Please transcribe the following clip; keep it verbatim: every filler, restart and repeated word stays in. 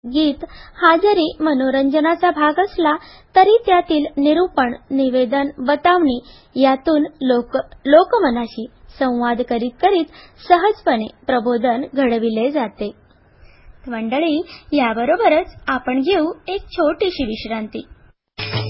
गीत हा जरी मनोरंजनाचा भाग असला तरी त्यातील निरूपण, निवेदन, बतावणी यातून लोक लोकमनाशी संवाद करीत करीत सहजपणे प्रबोधन घडविले जाते. मंडळी, याबरोबरच आपण घेऊ एक छोटीशी विश्रांती.